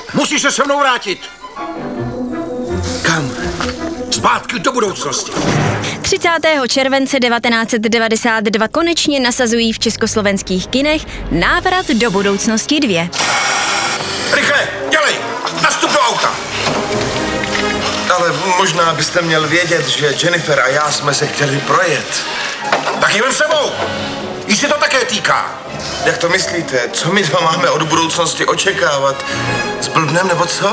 musíš se mnou vrátit. Kam? Zpátky do budoucnosti. 30. července 1992 konečně nasazují v československých kinech Návrat do budoucnosti 2. Rychle, dělej, nastup do auta. Ale možná byste měl vědět, že Jennifer a já jsme se chtěli projet. Tak jdem sebou. Jí se to také týká. Jak to myslíte? Co my dva máme od budoucnosti očekávat? Zblbnem nebo co?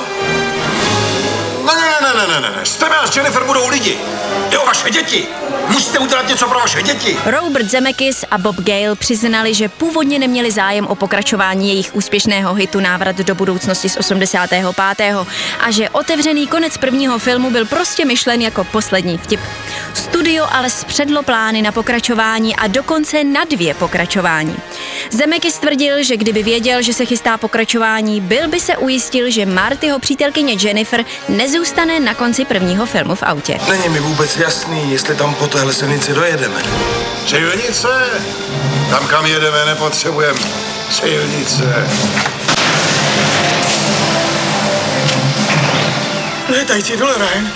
Ne. S tebe a s Jennifer budou lidi. Jde o vaše děti. Musíte udělat něco pro vaše děti. Robert Zemeckis a Bob Gale přiznali, že původně neměli zájem o pokračování jejich úspěšného hitu Návrat do budoucnosti z 85. a že otevřený konec prvního filmu byl prostě myšlen jako poslední vtip. Studio ale spředlo plány na pokračování a dokonce na 2 pokračování. Zemeckis tvrdil, že kdyby věděl, že se chystá pokračování, byl by se ujistil, že Martyho přítelkyně Jennifer nezůstane na konci prvního filmu v autě. Není mi vůbec jasný, jestli tam po téhle silnici dojedeme. Silnice? Tam, kam jedeme, nepotřebujeme silnice. Létající dole, Ryan.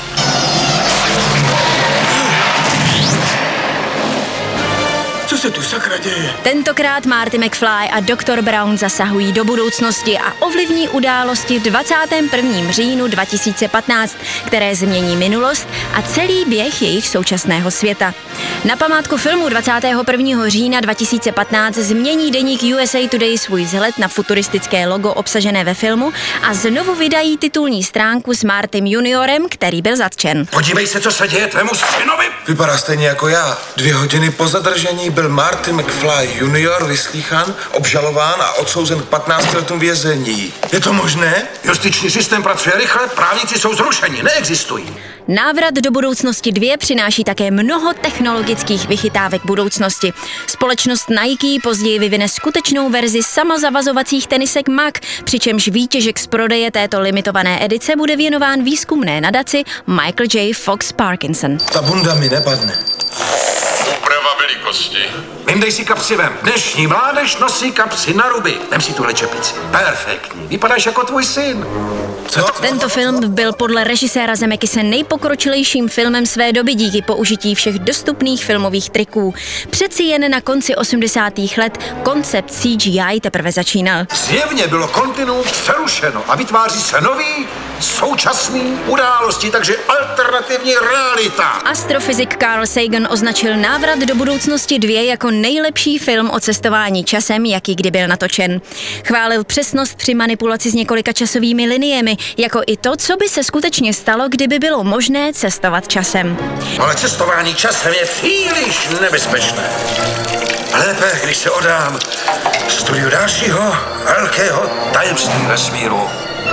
Co se tu sakra děje? Tentokrát Marty McFly a Dr. Brown zasahují do budoucnosti a ovlivní události v 21. říjnu 2015, které změní minulost a celý běh jejich současného světa. Na památku filmu 21. října 2015 změní deník USA Today svůj vzhled na futuristické logo obsažené ve filmu a znovu vydají titulní stránku s Martym juniorem, který byl zatčen. Podívej se, co se děje tvému synovi. Vypadá stejně jako já. 2 hodiny po zadržení byl Marty McFly junior vyslýchan, obžalován a odsouzen k 15 letům vězení. Je to možné? Justiční systém pracuje rychle, právníci jsou zrušeni, neexistují. Návrat do budoucnosti 2 přináší také mnoho technologických vychytávek budoucnosti. Společnost Nike později vyvine skutečnou verzi samozavazovacích tenisek Mach, přičemž výtěžek z prodeje této limitované edice bude věnován výzkumné nadaci Michael J. Fox Parkinson. Ta bunda mi nepadne. Úprava velikosti. Vyndej si kapsi ven. Dnešní mládež nosí kapsy na ruby. Vem si tuhle čepici. Perfektní. Vypadáš jako tvůj syn. Co? Tento film byl podle režiséra Zemeckise nejpokročilejším filmem své doby díky použití všech dostupných filmových triků. Přeci jen na konci 80. let koncept CGI teprve začínal. Zjevně bylo kontinuum přerušeno a vytváří se nový, současný události, takže alternativní realita. Astrofyzik Carl Sagan označil Návrat do budoucnosti 2 jako nejlepší film o cestování časem, jaký kdy byl natočen. Chválil přesnost při manipulaci s několika časovými liniemi, jako i to, co by se skutečně stalo, kdyby bylo možné cestovat časem. Ale cestování časem je příliš nebezpečné. Lépe, když se odám studiu dalšího velkého tajemství vesmíru.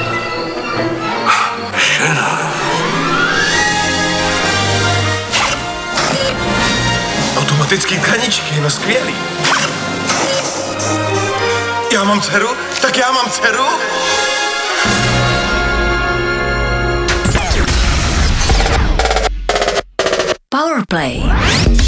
Žena. Automatický tkaničky, no skvělý. Já mám dceru? Tak já mám dceru? Powerplay.